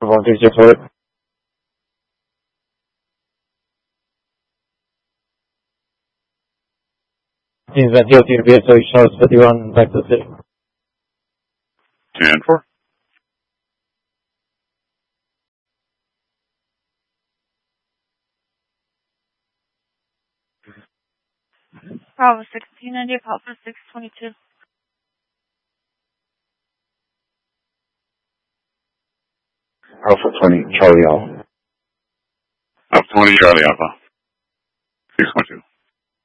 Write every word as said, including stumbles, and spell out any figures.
one three six four. Teams at D O T to B S O, each notice fifty-one, back to the city. ten four. Bravo sixteen ninety, call for six twenty-two. Alpha twenty, Charlie Alpha. Alpha twenty, Charlie Alpha. six one two.